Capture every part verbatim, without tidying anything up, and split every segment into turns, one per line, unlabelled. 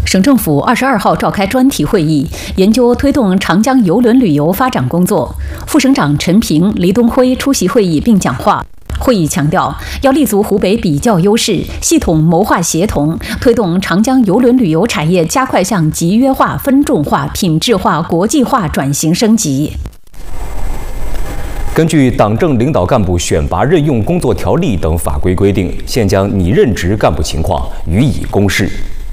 省政府二十二号召开专题会议，研究推动长江邮轮旅游发展工作。副省长陈平、黎东辉出席会议并讲话。会议强调，要立足湖北比较优势，系统谋划协同，推动长江邮轮旅游产业加快向集约化、分众化、品质化、国际化转型升级。
根据党政领导干部选拔任用工作条例等法规规定，现将拟任职干部情况予以公示。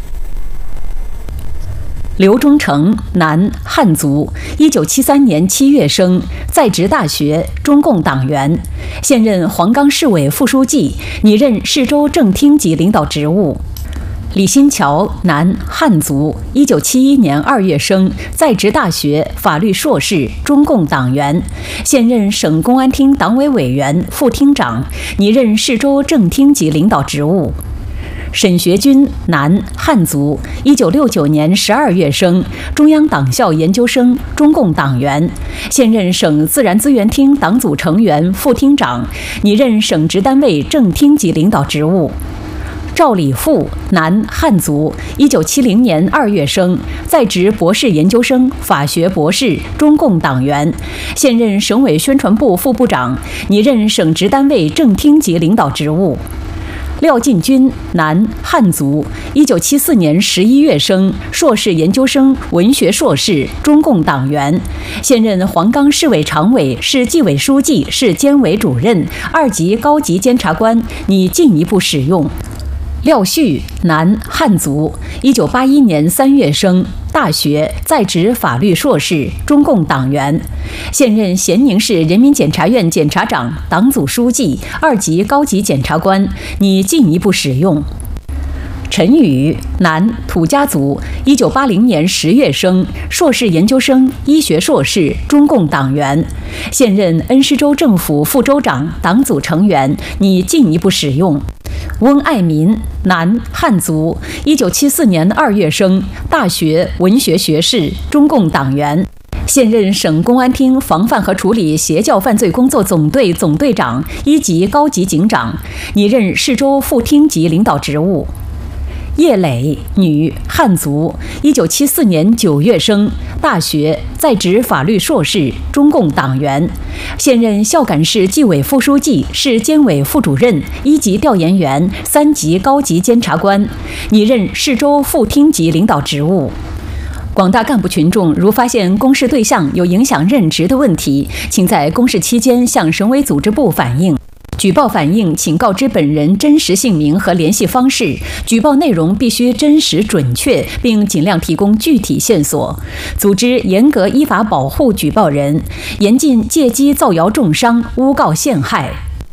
刘忠成，男，汉族，一九七三年七月生，在职大学，中共党员，现任黄冈市委副书记，拟任市州正厅级领导职务。李新桥，男，汉族，一九七一年二月生，在职大学，法律硕士，中共党员，现任省公安厅党委委员、副厅长，拟任市州正厅级领导职务。沈学军，男，汉族，一九六九年十二月生，中央党校研究生，中共党员，现任省自然资源厅党组成员、副厅长，拟任省直单位正厅级领导职务。赵礼富，男，汉族，一九七零年二月生，在职博士研究生，法学博士，中共党员，现任省委宣传部副部长，拟任省直单位正厅级领导职务。廖进军，男，汉族，一九七四年十一月生，硕士研究生，文学硕士，中共党员，现任黄冈市委常委、市纪委书记、市监委主任、二级高级监察官，拟进一步使用。廖旭，男，汉族，一九八一年三月生，大学，在职法律硕士，中共党员，现任咸宁市人民检察院检察长、党组书记、二级高级检察官，拟进一步使用。陈宇，男，土家族，一九八零年十月生，硕士研究生，医学硕士，中共党员，现任恩施州政府副州长、党组成员，拟进一步使用。翁爱民，男，汉族，一九七四年二月生，大学文学学士，中共党员，现任省公安厅防范和处理邪教犯罪工作总队总队长、一级高级警长，拟任市州副厅级领导职务。叶磊，女，汉族，一九七四年九月生，大学，在职法律硕士，中共党员，现任孝感市纪委副书记、市监委副主任、一级调研员、三级高级监察官，拟任市州副厅级领导职务。广大干部群众如发现公示对象有影响任职的问题，请在公示期间向省委组织部反映。举报反映，请告知本人真实姓名和联系方式，举报内容必须真实准确，并尽量提供具体线索。组织严格依法保护举报人，严禁借机造谣重伤、诬告陷害。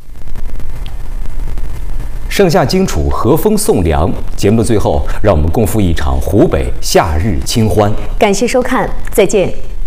盛夏荆楚，和风送凉。节目的最后，让我们共赴一场湖北夏日清欢。
感谢收看，再见。